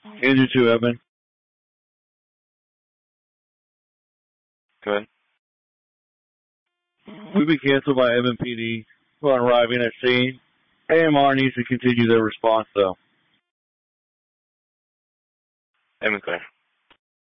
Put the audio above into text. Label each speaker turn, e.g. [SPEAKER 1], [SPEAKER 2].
[SPEAKER 1] Andrew 2, Edmund.
[SPEAKER 2] Go ahead.
[SPEAKER 1] We've been canceled by Edmond PD upon arriving at scene. AMR needs to continue their response, though.
[SPEAKER 2] Edmund, clear.